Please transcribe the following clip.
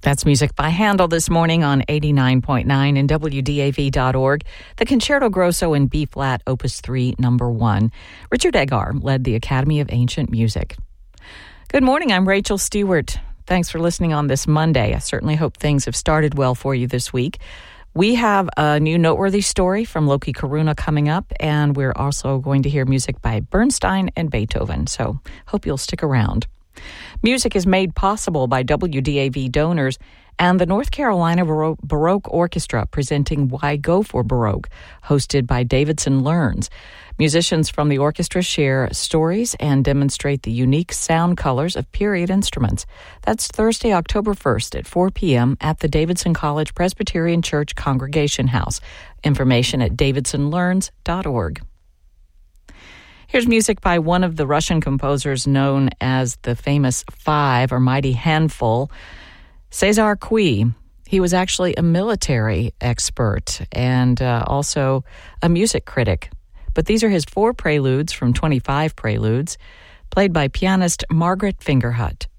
That's music by Handel this morning on 89.9 and WDAV.org. The Concerto Grosso in B-flat, Opus 3, number 1. Richard Egar led the Academy of Ancient Music. Good morning, I'm Rachel Stewart. Thanks for listening on this Monday. I certainly hope things have started well for you this week. We have a new noteworthy story from Loki Karuna coming up, and we're also going to hear music by Bernstein and Beethoven, so hope you'll stick around. Music is made possible by WDAV donors and the North Carolina Baroque Orchestra presenting Why Go for Baroque, hosted by Davidson Learns. Musicians from the orchestra share stories and demonstrate the unique sound colors of period instruments. That's Thursday, October 1st at 4 p.m. at the Davidson College Presbyterian Church Congregation House. Information at davidsonlearns.org. Here's music by one of the Russian composers known as the famous Five or Mighty Handful, César Cui. He was actually a military expert and also a music critic. But these are his 4 preludes from 25 preludes, played by pianist Margaret Fingerhut.